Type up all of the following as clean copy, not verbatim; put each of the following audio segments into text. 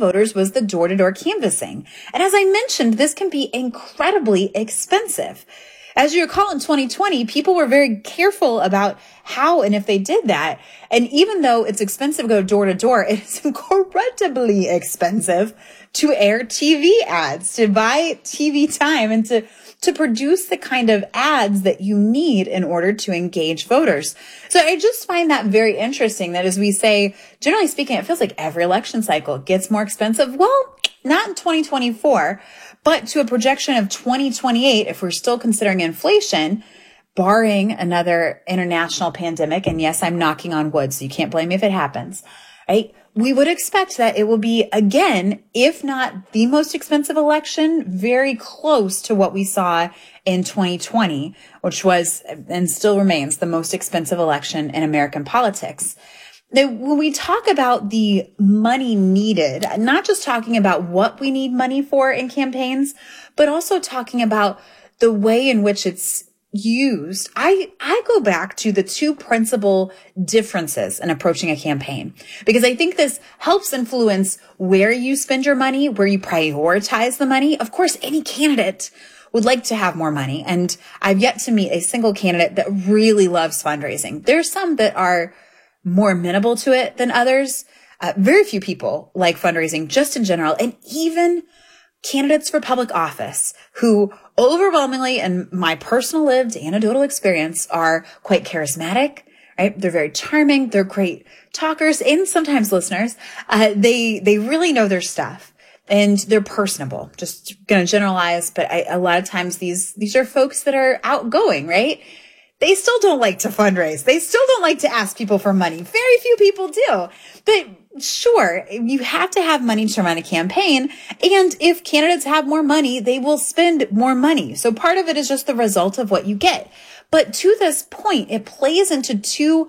voters was the door-to-door canvassing. And as I mentioned, this can be incredibly expensive. As you recall, in 2020, people were very careful about how and if they did that. And even though it's expensive to go door to door, it's incredibly expensive to air TV ads, to buy TV time, and to produce the kind of ads that you need in order to engage voters. So I just find that very interesting that as we say, generally speaking, it feels like every election cycle gets more expensive. Well, not in 2024. But to a projection of 2028, if we're still considering inflation, barring another international pandemic, and yes, I'm knocking on wood, so you can't blame me if it happens, right? We would expect that it will be, again, if not the most expensive election, very close to what we saw in 2020, which was and still remains the most expensive election in American politics. Now, when we talk about the money needed, not just talking about what we need money for in campaigns, but also talking about the way in which it's used, I go back to the two principal differences in approaching a campaign, because I think this helps influence where you spend your money, where you prioritize the money. Of course, any candidate would like to have more money, and I've yet to meet a single candidate that really loves fundraising. There's some that are more amenable to it than others. Very few people like fundraising just in general. And even candidates for public office who overwhelmingly, in my personal lived anecdotal experience, are quite charismatic, right? They're very charming. They're great talkers and sometimes listeners. They really know their stuff and they're personable. Just going to generalize, but a lot of times these are folks that are outgoing, right? They still don't like to fundraise. They still don't like to ask people for money. Very few people do. But sure, you have to have money to run a campaign. And if candidates have more money, they will spend more money. So part of it is just the result of what you get. But to this point, it plays into two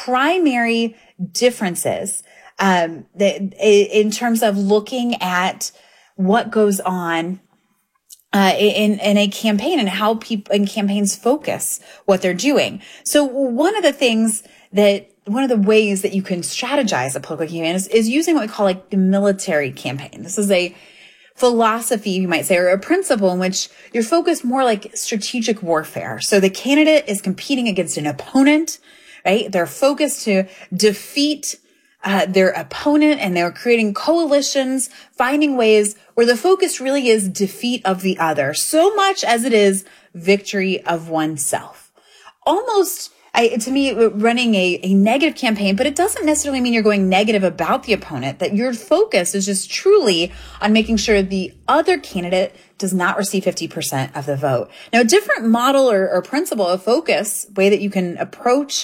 primary differences in terms of looking at what goes on in a campaign and how people in campaigns focus what they're doing. So one of the ways that you can strategize a political campaign is using what we call like the military campaign. This is a philosophy, you might say, or a principle in which you're focused more like strategic warfare. So the candidate is competing against an opponent, right? They're focused to defeat their opponent, and they're creating coalitions, finding ways where the focus really is defeat of the other, so much as it is victory of oneself. Almost, to me, running a negative campaign, but it doesn't necessarily mean you're going negative about the opponent, that your focus is just truly on making sure the other candidate does not receive 50% of the vote. Now, a different model or principle of focus, way that you can approach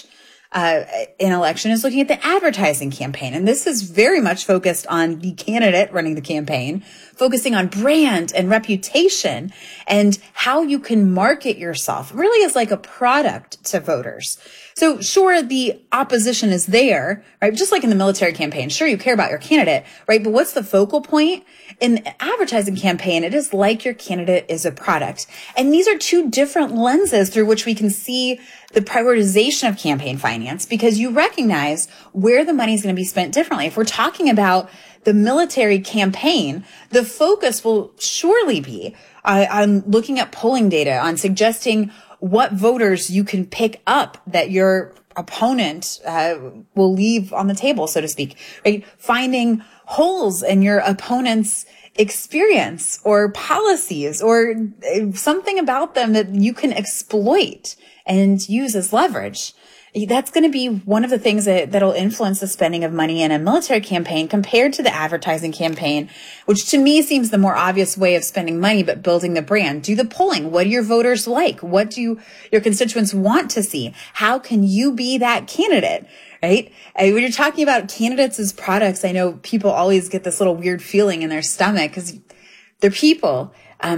an election is looking at the advertising campaign. And this is very much focused on the candidate running the campaign, focusing on brand and reputation and how you can market yourself. It really is like a product to voters. So sure, the opposition is there, right? Just like in the military campaign. Sure, you care about your candidate, right? But what's the focal point? In the advertising campaign, it is like your candidate is a product. And these are two different lenses through which we can see the prioritization of campaign finance, because you recognize where the money is going to be spent differently. If we're talking about the military campaign, the focus will surely be on looking at polling data, on suggesting what voters you can pick up that your opponent will leave on the table, so to speak, right? Finding holes in your opponent's experience or policies or something about them that you can exploit and use as leverage. That's going to be one of the things that'll influence the spending of money in a military campaign compared to the advertising campaign, which to me seems the more obvious way of spending money, but building the brand. Do the polling. What do your voters like? What do your constituents want to see? How can you be that candidate? Right? When you're talking about candidates as products, I know people always get this little weird feeling in their stomach because they're people.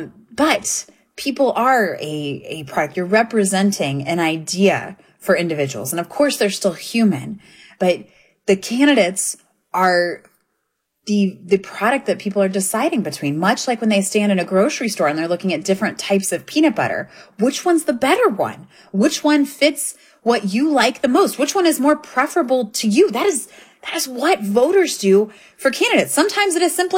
But people are a product. You're representing an idea for individuals. And of course, they're still human, but the candidates are the product that people are deciding between, much like when they stand in a grocery store and they're looking at different types of peanut butter. Which one's the better one? Which one fits what you like the most? Which one is more preferable to you? That is what voters do for candidates. Sometimes it is simply